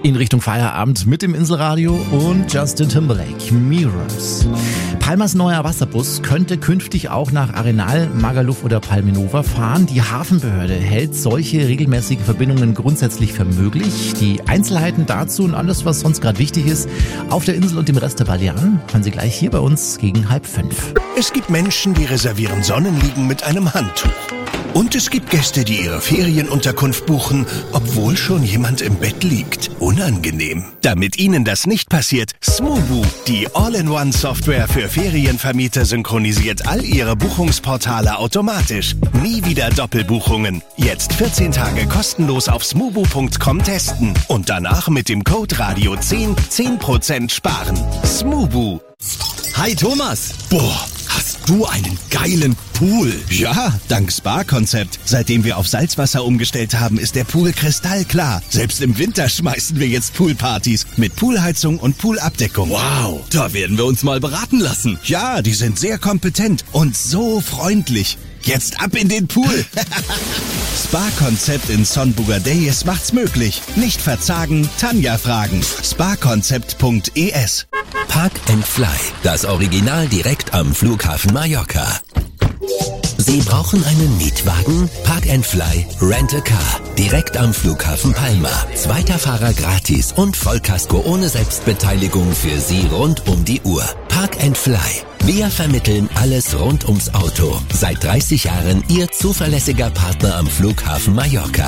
in Richtung Feierabend mit dem Inselradio und Justin Timberlake, Mirrors. Palmas neuer Wasserbus könnte künftig auch nach Arenal, Magaluf oder Palminova fahren. Die Hafenbehörde hält solche regelmäßige Verbindungen grundsätzlich für möglich. Die Einzelheiten dazu und alles, was sonst gerade wichtig ist, auf der Insel und dem Rest der Balearen, hören Sie gleich hier bei uns gegen 4:30. Es gibt Menschen, die reservieren Sonnenliegen mit einem Handtuch. Und es gibt Gäste, die ihre Ferienunterkunft buchen, obwohl schon jemand im Bett liegt. Unangenehm. Damit Ihnen das nicht passiert, Smoobu, die All-in-One-Software für Ferienvermieter, synchronisiert all Ihre Buchungsportale automatisch. Nie wieder Doppelbuchungen. Jetzt 14 Tage kostenlos auf smoobu.com testen und danach mit dem Code Radio10 10% sparen. Smoobu. Hi Thomas! Boah, hast du einen geilen Pool? Ja, dank Spa-Konzept. Seitdem wir auf Salzwasser umgestellt haben, ist der Pool kristallklar. Selbst im Winter schmeißen wir jetzt Poolpartys mit Poolheizung und Poolabdeckung. Wow, da werden wir uns mal beraten lassen. Ja, die sind sehr kompetent und so freundlich. Jetzt ab in den Pool. Spa-Konzept in Son Bugadeyes macht's möglich. Nicht verzagen, Tanja fragen. Sparkonzept.es. Park and Fly, das Original direkt am Flughafen Mallorca. Sie brauchen einen Mietwagen? Park and Fly Rent a Car. Direkt am Flughafen Palma. Zweiter Fahrer gratis und Vollkasko ohne Selbstbeteiligung für Sie rund um die Uhr. Park and Fly. Wir vermitteln alles rund ums Auto. Seit 30 Jahren Ihr zuverlässiger Partner am Flughafen Mallorca.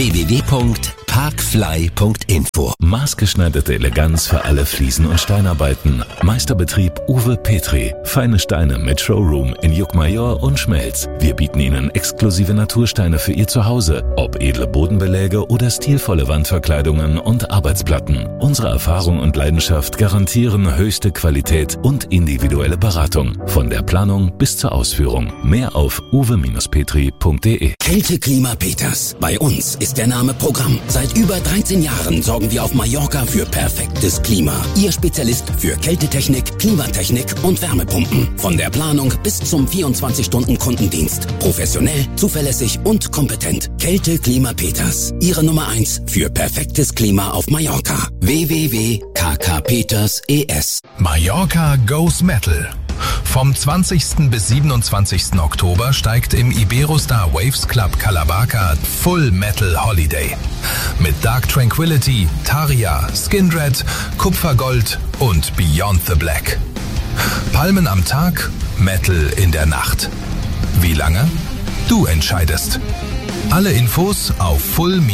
www.parkfly.info. Maßgeschneiderte Eleganz für alle Fliesen- und Steinarbeiten. Meisterbetrieb Uwe Petri. Feine Steine mit Showroom in Juckmajor und Schmelz. Wir bieten Ihnen exklusive Natursteine für Ihr Zuhause. Ob edle Bodenbeläge oder stilvolle Wandverkleidungen und Arbeitsplatten. Unsere Erfahrung und Leidenschaft garantieren höchste Qualität und individuelle Beratung. Von der Planung bis zur Ausführung. Mehr auf uwe-petri.de. Kälteklima Peters. Bei uns ist der Name Programm. Seit über 13 Jahren sorgen wir auf Mallorca für perfektes Klima. Ihr Spezialist für Kältetechnik, Klimatechnik und Wärmepumpen. Von der Planung bis zum 24-Stunden-Kundendienst. Professionell, zuverlässig und kompetent. Kälteklima Peters. Ihre Nummer 1 für perfektes Klima auf Mallorca. www.kkpeters.es. Mallorca Goes Metal. Vom 20. bis 27. Oktober steigt im Iberostar Waves Club Calabaca Full Metal Holiday. Mit Dark Tranquility, Taria, Skindred, Kupfergold und Beyond the Black. Palmen am Tag, Metal in der Nacht. Wie lange? Du entscheidest. Alle Infos auf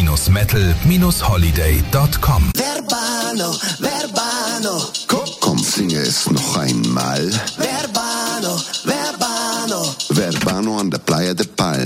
full-metal-holiday.com. Verbano, Verbano. Komm, singe es noch einmal. Verbano, Verbano. Verbano an der Playa de Palma.